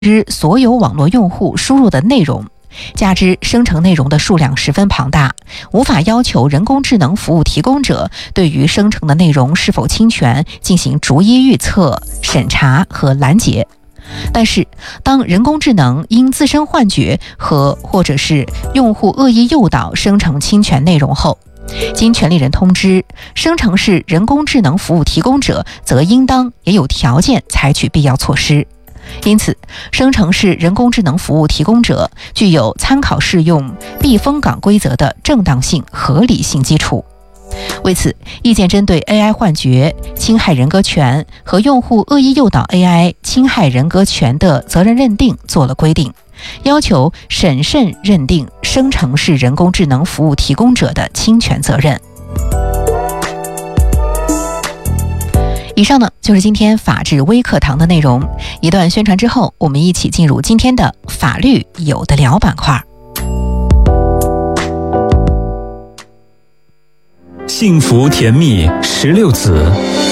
知所有网络用户输入的内容，加之生成内容的数量十分庞大，无法要求人工智能服务提供者对于生成的内容是否侵权进行逐一预测、审查和拦截。但是，当人工智能因自身幻觉或者是用户恶意诱导生成侵权内容后，经权利人通知，生成式人工智能服务提供者则应当也有条件采取必要措施。因此，生成式人工智能服务提供者具有参考适用避风港规则的正当性、合理性基础。为此，意见针对 AI 幻觉、侵害人格权和用户恶意诱导 AI 侵害人格权的责任认定做了规定，要求审慎认定生成式人工智能服务提供者的侵权责任。以上呢就是今天法治微课堂的内容。一段宣传之后，我们一起进入今天的法律有的聊板块。 幸福甜蜜16子。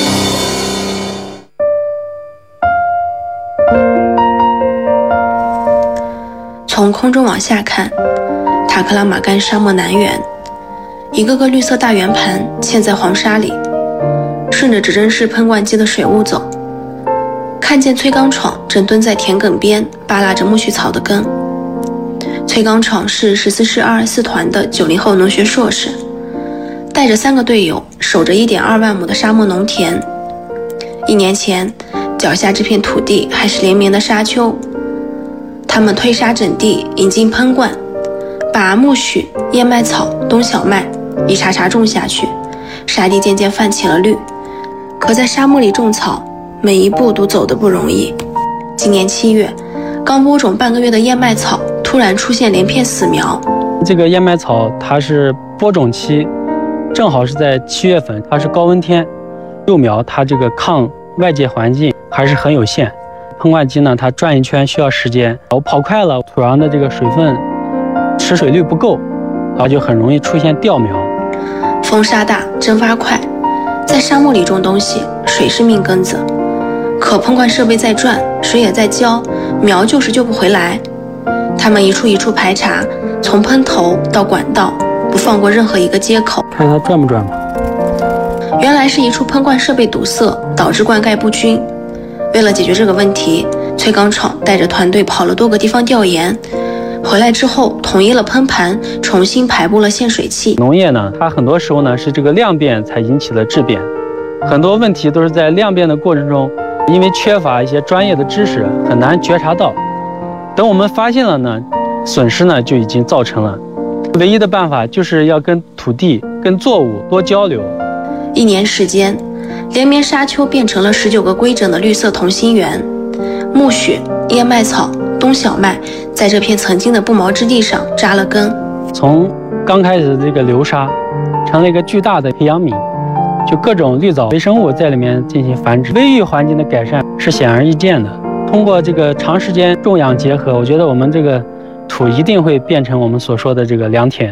从空中往下看，塔克拉玛干沙漠南缘，一个个绿色大圆盘嵌在黄沙里，顺着指针式喷灌机的水雾走，看见崔刚闯正蹲在田埂边扒拉着苜蓿草的根。崔刚闯是14市224团的90后农学硕士，带着3个队友守着1.2万亩的沙漠农田。1年前，脚下这片土地还是连绵的沙丘，他们推沙整地，引进喷灌，把苜蓿、燕麦草、冬小麦一茬茬种下去，沙地渐渐泛起了绿。可在沙漠里种草，每一步都走得不容易。今年7月，刚播种半个月的燕麦草突然出现连片死苗。 这个燕麦草它是播种期，正好是在7月份，它是高温天，幼苗它这个抗外界环境还是很有限。喷灌机呢，它转一圈需要时间，我跑快了，土壤的这个水分持水率不够，然后就很容易出现掉苗。 风沙大，蒸发快，在沙漠里种东西，水是命根子。可喷灌设备在转，水也在浇，苗就是救不回来。他们一处一处排查，从喷头到管道，不放过任何一个接口。 看它转不转吧。 原来是一处喷灌设备堵塞，导致灌溉不均。为了解决这个问题，崔刚闯带着团队跑了多个地方调研，回来之后统一了喷盘，重新排布了限水器。 农业呢，它很多时候呢是这个量变才引起了质变，很多问题都是在量变的过程中，因为缺乏一些专业的知识，很难觉察到。等我们发现了呢，损失呢就已经造成了。唯一的办法就是要跟土地、跟作物多交流。 1年时间，连绵沙丘变成了19个规整的绿色同心圆，苜蓿、燕麦草、冬小麦在这片曾经的不毛之地上扎了根。 从刚开始的这个流沙，成了一个巨大的培养皿，就各种绿藻微生物在里面进行繁殖，微育环境的改善是显而易见的。通过这个长时间种养结合，我觉得我们这个土一定会变成我们所说的这个良田。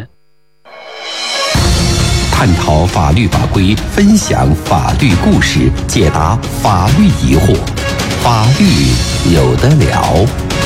探讨法律法规，分享法律故事，解答法律疑惑，法律有的聊。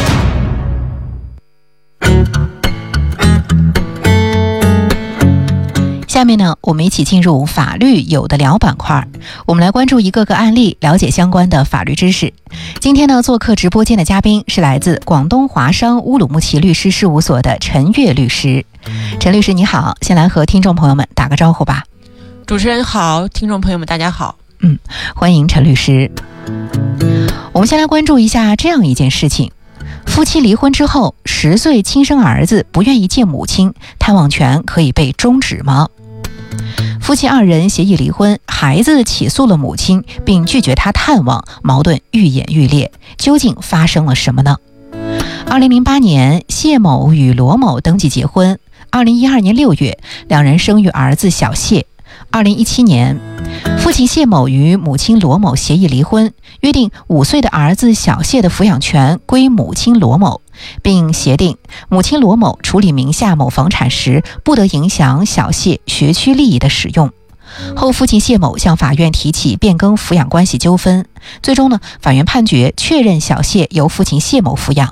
下面呢，我们一起进入法律有的聊板块，我们来关注一个个案例，了解相关的法律知识。今天呢，做客直播间的嘉宾是来自广东华商乌鲁木齐律师事务所的陈悦律师。陈律师你好，先来和听众朋友们打个招呼吧。 主持人好，听众朋友们大家好。 欢迎陈律师。我们先来关注一下这样一件事情：夫妻离婚之后，10岁亲生儿子不愿意见母亲，探望权可以被终止吗？夫妻2人协议离婚，孩子起诉了母亲，并拒绝他探望，矛盾愈演愈烈，究竟发生了什么呢？2008年，谢某与罗某登记结婚，2012年6月，两人生育儿子小谢。2017年，父亲谢某与母亲罗某协议离婚，约定5岁的儿子小谢的抚养权归母亲罗某，并协定母亲罗某处理名下某房产时不得影响小谢学区利益的使用。 后父亲谢某向法院提起变更抚养关系纠纷，最终呢，法院判决确认小谢由父亲谢某抚养。